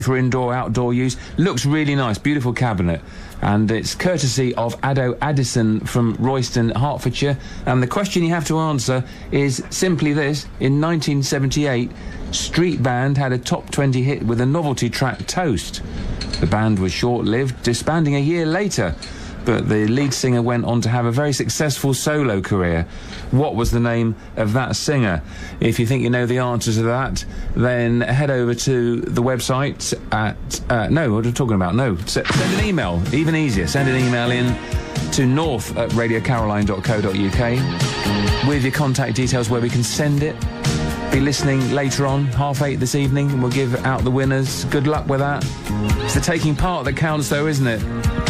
for indoor-outdoor use. Looks really nice, beautiful cabinet. And it's courtesy of Addo Addison from Royston, Hertfordshire. And the question you have to answer is simply this. In 1978, Street Band had a top 20 hit with a novelty track, Toast. The band was short-lived, disbanding a year later. But the lead singer went on to have a very successful solo career. What was the name of that singer? If you think you know the answer to that, then head over to the website at... no, what are we talking about? No, send an email. Even easier. Send an email in to north@radiocaroline.co.uk with your contact details where we can send it. Be listening later on, 8:30 this evening, and we'll give out the winners. Good luck with that. It's the taking part that counts, though, isn't it?